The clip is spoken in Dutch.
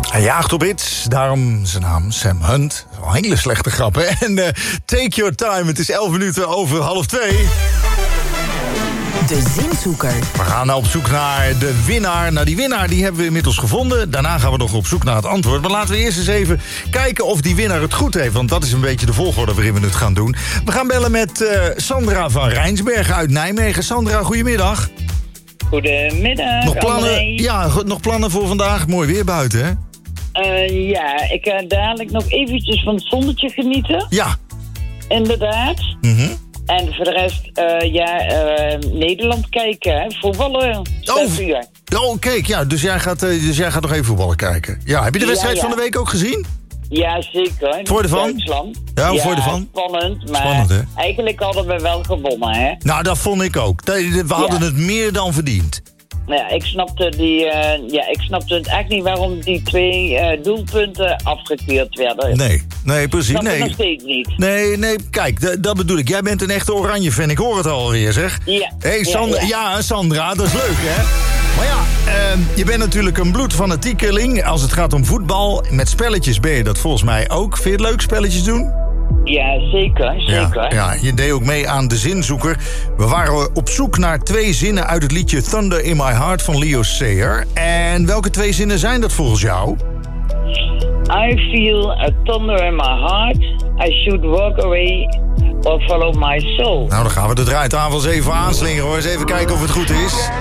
Hij jaagt op hits, daarom zijn naam Sam Hunt. Wel een hele slechte grap, hè? En take your time, het is 11 minuten over 1:30. De Zinzoeker. We gaan op zoek naar de winnaar. Nou, die winnaar die hebben we inmiddels gevonden. Daarna gaan we nog op zoek naar het antwoord. Maar laten we eerst eens even kijken of die winnaar het goed heeft. Want dat is een beetje de volgorde waarin we het gaan doen. We gaan bellen met Sandra van Rijnsbergen uit Nijmegen. Sandra, goedemiddag. Goedemiddag. Nog plannen? André. Ja, nog plannen voor vandaag? Mooi weer buiten, hè? Ja, ik ga dadelijk nog eventjes van het zonnetje genieten. Ja. Inderdaad. En voor de rest, Nederland kijken, hè. Voetballen, 6 uur. Oh, kijk, ja, dus jij gaat nog even voetballen kijken. Ja, heb je de wedstrijd van de week ook gezien? Ja, zeker. Voor je ervan? Duitsland. Ja, hoe vond je ervan? Spannend, maar Spannend, hè? eigenlijk hadden we wel gewonnen, hè. Nou, dat vond ik ook. We hadden het meer dan verdiend. Ja, ik snapte het echt niet waarom die 2 doelpunten afgekeurd werden. Nee, precies. Dat nog steeds niet. Nee, kijk, dat bedoel ik. Jij bent een echte Oranje-fan, ik hoor het alweer, zeg. Ja. Hey, Sandra, dat is leuk, hè? Maar ja, je bent natuurlijk een bloedfanatiekeling als het gaat om voetbal. Met spelletjes ben je dat volgens mij ook. Vind je het leuk, spelletjes doen? Ja, zeker. Ja, je deed ook mee aan de Zinzoeker. We waren op zoek naar 2 zinnen uit het liedje Thunder in My Heart van Leo Sayer. En welke 2 zinnen zijn dat volgens jou? I feel a thunder in my heart. I should walk away or follow my soul. Nou, dan gaan we de draaitafels even aanslingeren hoor. Eens even kijken of het goed is.